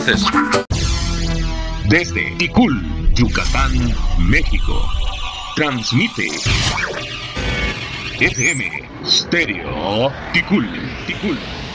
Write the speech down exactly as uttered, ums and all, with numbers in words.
Desde Ticul, Yucatán, México, transmite F M Stereo Ticul, Ticul.